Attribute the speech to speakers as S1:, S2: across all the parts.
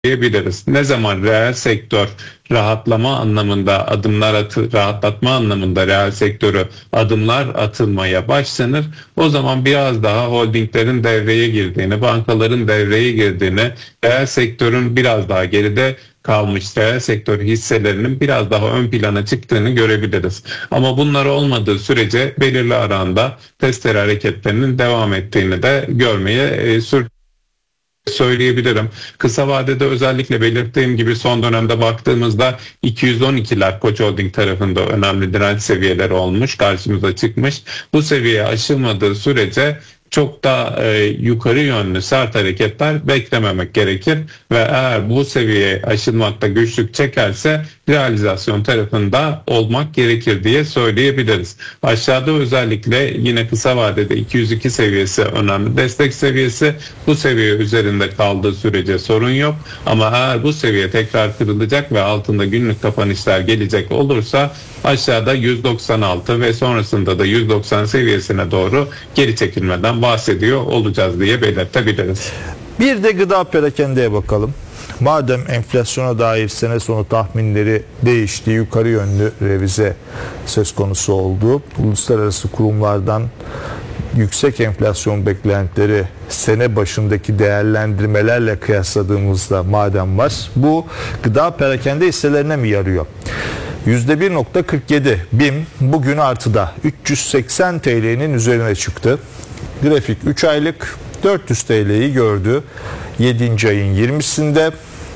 S1: diyebiliriz. Ne zaman reel sektör rahatlama anlamında rahatlatma anlamında reel sektörü adımlar atılmaya başlanır. O zaman biraz daha holdinglerin devreye girdiğini, bankaların devreye girdiğini, reel sektörün biraz daha geride kalmış reel sektör hisselerinin biraz daha ön plana çıktığını görebiliriz. Ama bunlar olmadığı sürece belirli aranda testere hareketlerinin devam ettiğini de görmeye söyleyebilirim. Kısa vadede özellikle belirttiğim gibi son dönemde baktığımızda 212'ler Koç Holding tarafında önemli direnç seviyeleri olmuş, karşımıza çıkmış. Bu seviye aşılmadığı sürece çok da yukarı yönlü sert hareketler beklememek gerekir ve eğer bu seviye aşılmakta güçlük çekerse realizasyon tarafında olmak gerekir diye söyleyebiliriz. Aşağıda özellikle yine kısa vadede 202 seviyesi önemli destek seviyesi. Bu seviye üzerinde kaldığı sürece sorun yok ama eğer bu seviye tekrar kırılacak ve altında günlük kapanışlar gelecek olursa aşağıda 196 ve sonrasında da 190 seviyesine doğru geri çekilmeden bahsediyor olacağız diye belirtebiliriz.
S2: Bir de gıda perakendeye bakalım. Madem enflasyona dair sene sonu tahminleri değişti, yukarı yönlü revize söz konusu oldu. Uluslararası kurumlardan yüksek enflasyon beklentileri sene başındaki değerlendirmelerle kıyasladığımızda madem var, bu gıda perakende hisselerine mi yarıyor? %1.47 BİM bugün artıda 380 TL'nin üzerine çıktı. Grafik 3 aylık 400 TL'yi gördü. 7. ayın 20'sinde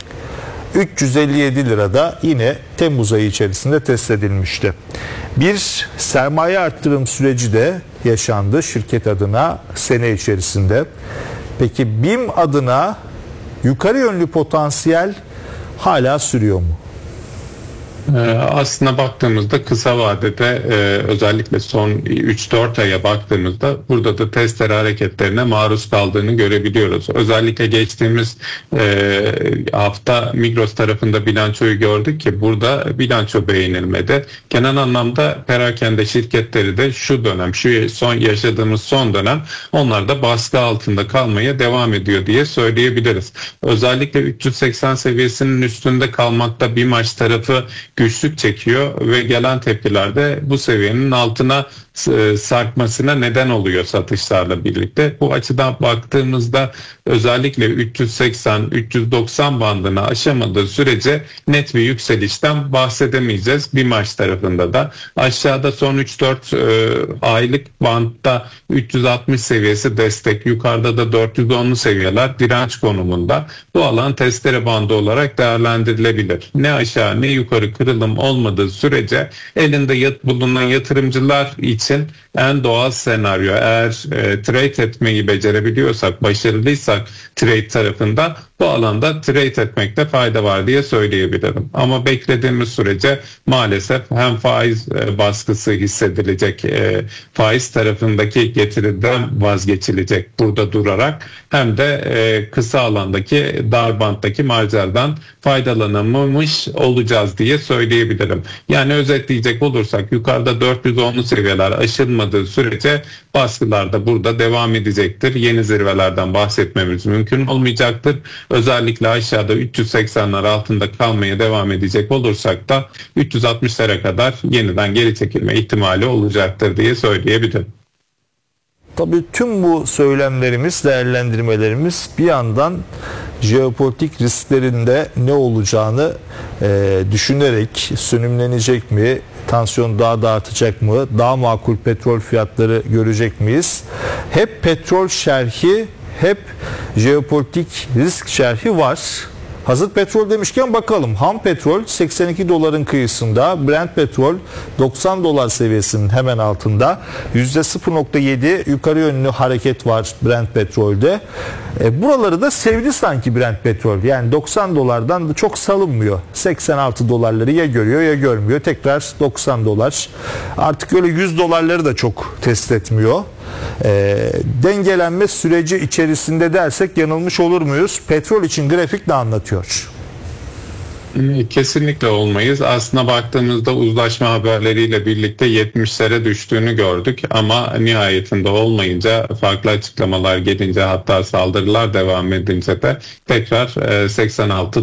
S2: 357 lirada yine Temmuz ayı içerisinde test edilmişti. Bir sermaye arttırım süreci de yaşandı şirket adına sene içerisinde. Peki BİM adına yukarı yönlü potansiyel hala sürüyor mu?
S1: Aslına baktığımızda kısa vadede özellikle son 3-4 aya baktığımızda burada da testere hareketlerine maruz kaldığını görebiliyoruz. Özellikle geçtiğimiz hafta Migros tarafında bilançoyu gördük ki burada bilanço beğenilmedi. Genel anlamda perakende şirketleri de şu dönem, yaşadığımız son dönem onlar da baskı altında kalmaya devam ediyor diye söyleyebiliriz. Özellikle 380 seviyesinin üstünde kalmakta BİMAŞ tarafı güçlük çekiyor ve gelen tepkiler de bu seviyenin altına sarkmasına neden oluyor satışlarla birlikte. Bu açıdan baktığımızda özellikle 380-390 bandını aşamadığı sürece net bir yükselişten bahsedemeyeceğiz. BİMAŞ tarafında da aşağıda son 3-4 aylık bantta 360 seviyesi destek, yukarıda da 410'lu seviyeler direnç konumunda. Bu alan testere bandı olarak değerlendirilebilir. Ne aşağı ne yukarı kırılım olmadığı sürece elinde bulunan yatırımcılar için en doğal senaryo, eğer trade etmeyi becerebiliyorsak, başarılıysak trade tarafında bu alanda trade etmekte fayda var diye söyleyebilirim. Ama beklediğimiz sürece maalesef hem faiz baskısı hissedilecek, faiz tarafındaki getiriden vazgeçilecek burada durarak, hem de kısa alandaki dar banttaki marjlardan faydalanamamış olacağız diye söyleyebilirim. Yani özetleyecek olursak yukarıda 410'lu seviyeler aşılmadığı sürece baskılar da burada devam edecektir. Yeni zirvelerden bahsetmemiz mümkün olmayacaktır. Özellikle aşağıda 380'ler altında kalmaya devam edecek olursak da 360'lara kadar yeniden geri çekilme ihtimali olacaktır diye söyleyebilirim.
S2: Tabii tüm bu söylemlerimiz, değerlendirmelerimiz bir yandan jeopolitik risklerinde ne olacağını düşünerek sönümlenecek mi, tansiyon daha da artacak mı, daha makul petrol fiyatları görecek miyiz? Hep petrol şerhi, hep jeopolitik risk şerhi var. Hazır petrol demişken bakalım. Ham petrol 82 doların kıyısında, Brent petrol 90 dolar seviyesinin hemen altında. %0.7 yukarı yönlü hareket var Brent petrolde. Buraları da sevdi sanki Brent petrol. Yani 90 dolardan da çok salınmıyor. 86 dolarları ya görüyor ya görmüyor. Tekrar 90 dolar. Artık öyle 100 dolarları da çok test etmiyor. Dengelenme süreci içerisinde dersek yanılmış olur muyuz? Petrol için grafik ne anlatıyor?
S1: Kesinlikle olmayız. Aslına baktığımızda uzlaşma haberleriyle birlikte 70'lere düştüğünü gördük ama nihayetinde olmayınca, farklı açıklamalar gelince, hatta saldırılar devam edince de tekrar 86